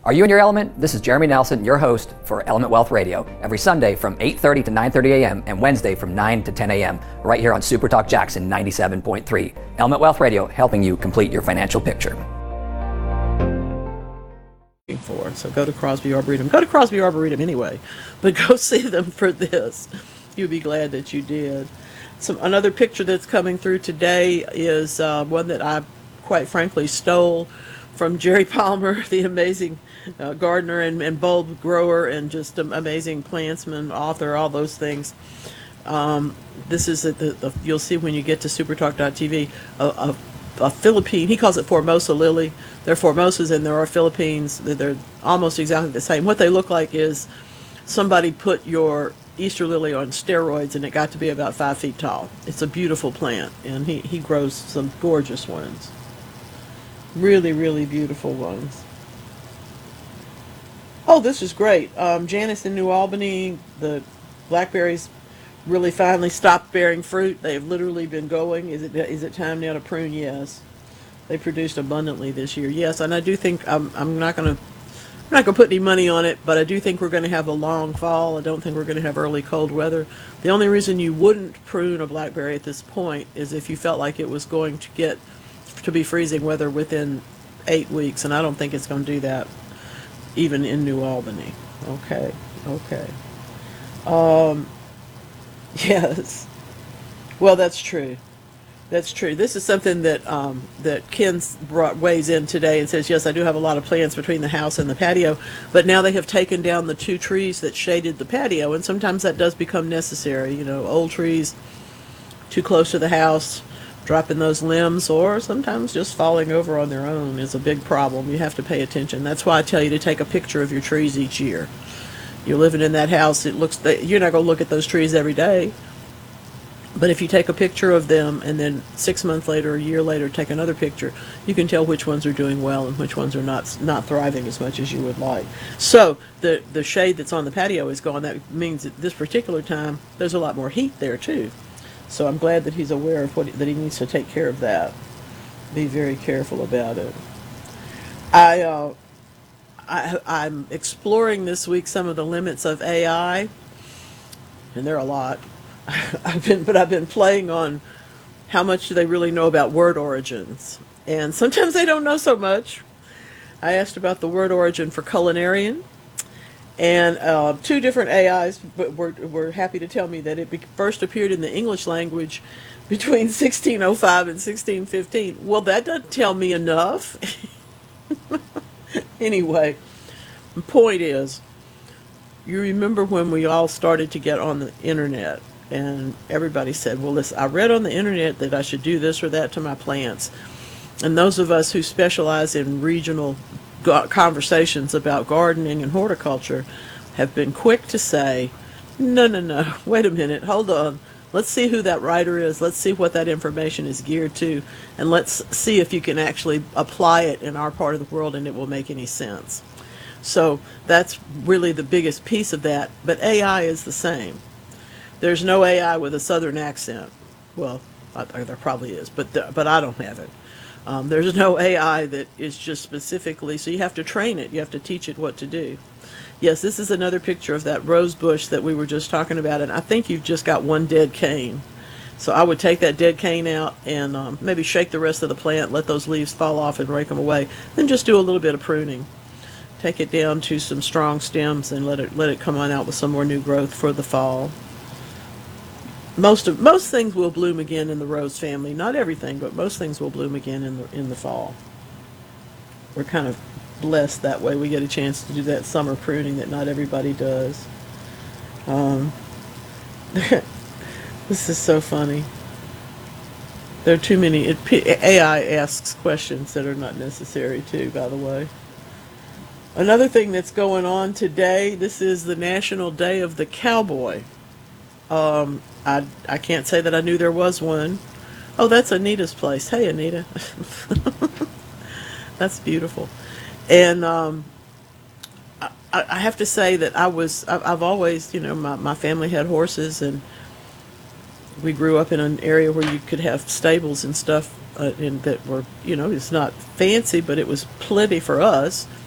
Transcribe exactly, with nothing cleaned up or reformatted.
Are you in your element? This is Jeremy Nelson, your host for Element Wealth Radio, every Sunday from eight thirty to nine thirty a.m. and Wednesday from nine to ten a.m. right here on Super Talk Jackson ninety-seven point three. Element Wealth Radio, helping you complete your financial picture. For so go to Crosby Arboretum. Go to Crosby Arboretum anyway, but go see them for this. You'll be glad that you did. So another picture that's coming through today is uh, one that I, quite frankly, stole from Jerry Palmer, the amazing uh, gardener and, and bulb grower and just um, amazing plantsman, author, all those things. Um, this is a, the, the you'll see when you get to supertalk dot t v a, a, a Philippine. He calls it Formosa lily. They're Formosas and there are Philippines. They're almost exactly the same. What they look like is somebody put your Easter lily on steroids and it got to be about five feet tall. It's a beautiful plant, and he, he grows some gorgeous ones. Really, really beautiful ones. Oh, this is great. Um, Janice in New Albany, the blackberries really finally stopped bearing fruit. They've literally been going. Is it is it time now to prune? Yes. They produced abundantly this year. Yes, and I do think I'm I'm not going to I'm not going to put any money on it, but I do think we're going to have a long fall. I don't think we're going to have early cold weather. The only reason you wouldn't prune a blackberry at this point is if you felt like it was going to get to be freezing weather within eight weeks, and I don't think it's going to do that even in New Albany. Okay, okay. Um, yes. Well, that's true. That's true. This is something that um, that Ken brought weighs in today and says, yes, I do have a lot of plants between the house and the patio, but now they have taken down the two trees that shaded the patio, and sometimes that does become necessary. You know, old trees too close to the house, dropping those limbs, or sometimes just falling over on their own is a big problem. You have to pay attention. That's why I tell you to take a picture of your trees each year. You're living in that house. It looks you're not going to look at those trees every day. But if you take a picture of them and then six months later, a year later, take another picture, you can tell which ones are doing well and which ones are not not thriving as much as you would like. So the the shade that's on the patio is gone. That means at this particular time, there's a lot more heat there too. So I'm glad that he's aware of what that he needs to take care of that. Be very careful about it. I, uh, I I'm exploring this week some of the limits of A I, and there are a lot. I've been, but I've been playing on how much do they really know about word origins, and sometimes they don't know so much. I asked about the word origin for culinarian, and uh, two different A Is were, were happy to tell me that it be, first appeared in the English language between sixteen oh five and sixteen fifteen. Well, that doesn't tell me enough. Anyway, the point is, you remember when we all started to get on the internet, and everybody said, well, listen, I read on the internet that I should do this or that to my plants. And those of us who specialize in regional conversations about gardening and horticulture have been quick to say, no, no, no, wait a minute, hold on. Let's see who that writer is. Let's see what that information is geared to. And let's see if you can actually apply it in our part of the world and it will make any sense. So that's really the biggest piece of that. But A I is the same. There's no A I with a southern accent. Well, I, there probably is, but the, but I don't have it. Um, there's no A I that is just specifically, so you have to train it. You have to teach it what to do. Yes, this is another picture of that rose bush that we were just talking about, and I think you've just got one dead cane. So I would take that dead cane out and um, maybe shake the rest of the plant, let those leaves fall off and rake them away, then just do a little bit of pruning. Take it down to some strong stems and let it let it come on out with some more new growth for the fall. Most of most things will bloom again in the rose family. Not everything, but most things will bloom again in the in the fall. We're kind of blessed that way. We get a chance to do that summer pruning that not everybody does. Um, this is so funny. There are too many. It, A I asks questions that are not necessary too, by the way. Another thing that's going on today, this is the National Day of the Cowboy. Um, I, I can't say that I knew there was one. Oh, that's Anita's place. Hey, Anita. That's beautiful. And um, I, I have to say that I was, I've always, you know, my, my family had horses, and we grew up in an area where you could have stables and stuff uh, and that were, you know, it's not fancy, but it was plenty for us.